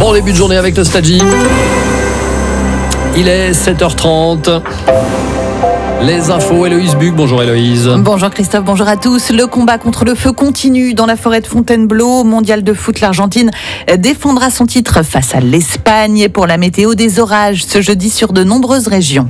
Bon début de journée avec Nostalgie. Il est 7h30. Les infos, Héloïse Buc. Bonjour Héloïse. Bonjour Christophe, bonjour à tous. Le combat contre le feu continue dans la forêt de Fontainebleau. Mondial de foot, l'Argentine défendra son titre face à l'Espagne pour la météo des orages ce jeudi sur de nombreuses régions.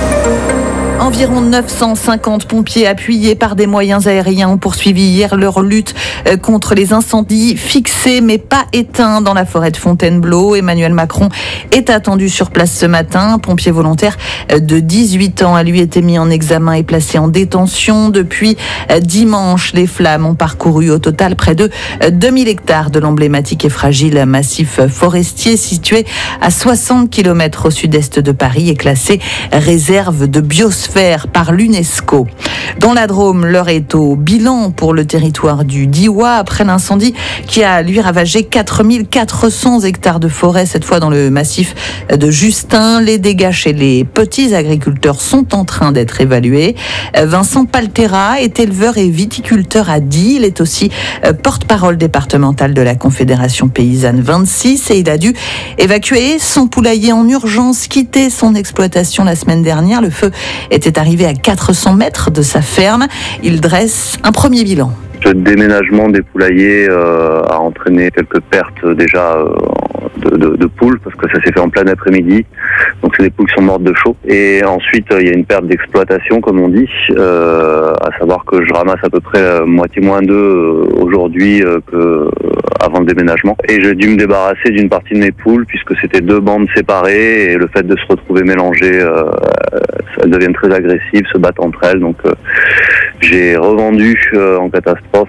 Environ 950 pompiers appuyés par des moyens aériens ont poursuivi hier leur lutte contre les incendies fixés mais pas éteints dans la forêt de Fontainebleau. Emmanuel Macron est attendu sur place ce matin. Un pompier volontaire de 18 ans a lui été mis en examen et placé en détention. Depuis dimanche, les flammes ont parcouru au total près de 2000 hectares de l'emblématique et fragile massif forestier situé à 60 km au sud-est de Paris et classé réserve de biosphère par l'UNESCO. Dans la Drôme, l'heure est au bilan pour le territoire du Diois après l'incendie qui a lui ravagé 4400 hectares de forêt, cette fois dans le massif de Justin. Les dégâts chez les petits agriculteurs sont en train d'être évalués. Vincent Paltera est éleveur et viticulteur à Die. Il est aussi porte-parole départemental de la Confédération Paysanne 26 et il a dû évacuer son poulailler en urgence, quitter son exploitation la semaine dernière. Le feu était arrivé à 400 mètres de sa ferme. Il dresse un premier bilan. Le déménagement des poulaillers a entraîné quelques pertes déjà de poules parce que ça s'est fait en plein après-midi. Donc c'est des poules qui sont mortes de chaud. Et ensuite il y a une perte d'exploitation comme on dit, à savoir que je ramasse à peu près moitié moins d'œufs aujourd'hui avant le déménagement. Et j'ai dû me débarrasser d'une partie de mes poules puisque c'était deux bandes séparées et le fait de se retrouver mélangées, elles deviennent très agressives, se battent entre elles. Donc j'ai revendu en catastrophe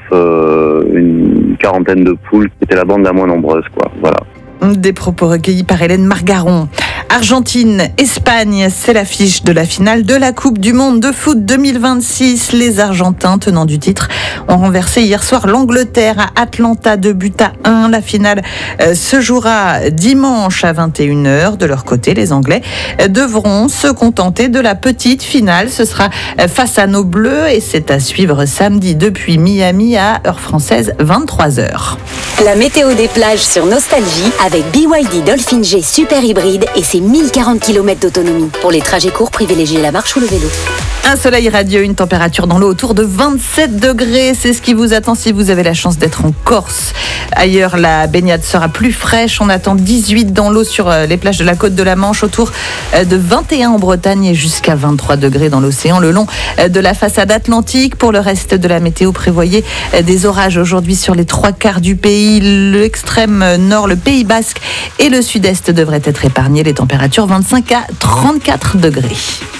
une quarantaine de poules qui était la bande la moins nombreuse, quoi. Voilà. Des propos recueillis par Hélène Margaron. Argentine, Espagne, c'est l'affiche de la finale de la Coupe du Monde de foot 2026. Les Argentins, tenants du titre, ont renversé hier soir l'Angleterre à Atlanta 2-1. La finale se jouera dimanche à 21h. De leur côté, les Anglais devront se contenter de la petite finale. Ce sera face à nos Bleus et c'est à suivre samedi depuis Miami à heure française 23h. La météo des plages sur Nostalgie avec BYD Dolphin G Super Hybride et ses 1040 km d'autonomie. Pour les trajets courts, privilégiez la marche ou le vélo. Un soleil radieux, une température dans l'eau autour de 27 degrés. C'est ce qui vous attend si vous avez la chance d'être en Corse. Ailleurs, la baignade sera plus fraîche. On attend 18 dans l'eau sur les plages de la côte de la Manche, autour de 21 en Bretagne et jusqu'à 23 degrés dans l'océan le long de la façade atlantique. Pour le reste de la météo, prévoyez des orages aujourd'hui sur les 3/4 du pays. L'extrême nord, le Pays Basque et le sud-est devraient être épargnés. Les températures 25 à 34 degrés.